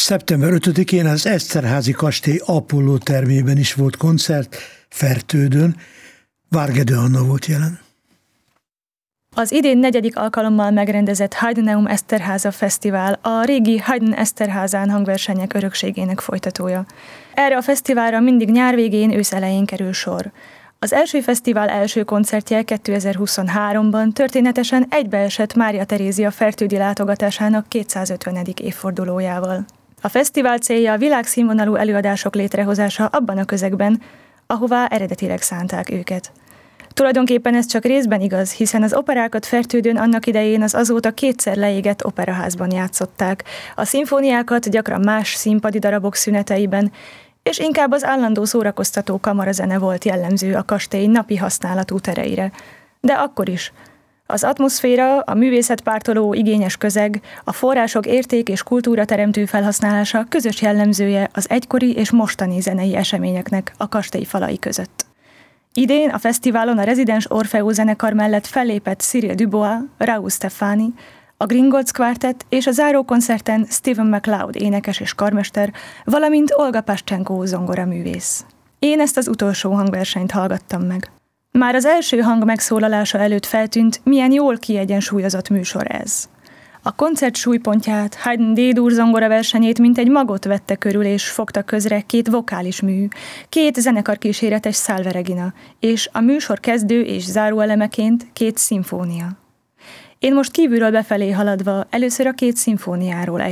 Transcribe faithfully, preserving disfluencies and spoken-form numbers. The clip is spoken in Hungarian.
szeptember ötödikén az Eszterházy kastély Apollo termében is volt koncert, Fertődön. Várgedő Anna volt jelen. Az idén negyedik alkalommal megrendezett Heideneum Eszterháza Fesztivál a régi Haydn Eszterházán hangversenyek örökségének folytatója. Erre a fesztiválra mindig nyár végén, ősz elején kerül sor. Az első fesztivál első koncertje kétezer-huszonháromban történetesen egybeesett Mária Terézia fertődi látogatásának kétszázötvenedik évfordulójával. A fesztivál célja a világszínvonalú előadások létrehozása abban a közegben, ahová eredetileg szánták őket. Tulajdonképpen ez csak részben igaz, hiszen az operákat Fertődön annak idején az azóta kétszer leégett operaházban játszották, a szimfóniákat gyakran más színpadi darabok szüneteiben, és inkább az állandó szórakoztató kamarazene volt jellemző a kastély napi használatú tereire. De akkor is. Az atmoszféra, a művészetpártoló igényes közeg, a források érték és kultúra teremtő felhasználása közös jellemzője az egykori és mostani zenei eseményeknek a kastély falai között. Idén a fesztiválon a rezidens Orfeó zenekar mellett fellépett Cyril Dubois, Raúl Stefani, a Gringolds Quartet és a zárókoncerten Stephen MacLeod énekes és karmester, valamint Olga Paschenko zongoraművész. Én ezt az utolsó hangversenyt hallgattam meg. Már az első hang megszólalása előtt feltűnt, milyen jól kiegyensúlyozott műsor ez. A koncert súlypontját, Haydn D-dur zongoraversenyét mint egy magot vette körül és fogta közre két vokális mű, két zenekarkíséretes Salve-Regina, és a műsor kezdő és záróelemeként két szimfónia. Én most kívülről befelé haladva először a két szimfóniáról